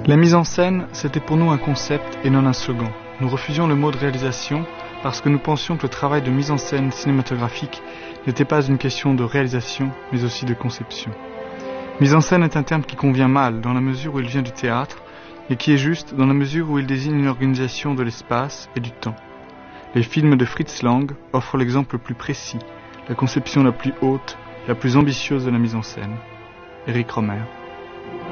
La mise en scène, c'était pour nous un concept et non un slogan. Nous refusions le mot de réalisation parce que nous pensions que le travail de mise en scène cinématographique n'était pas une question de réalisation, mais aussi de conception. Mise en scène est un terme qui convient mal dans la mesure où il vient du théâtre et qui est juste dans la mesure où il désigne une organisation de l'espace et du temps. Les films de Fritz Lang offrent l'exemple le plus précis, la conception la plus haute, la plus ambitieuse de la mise en scène. Éric Rohmer.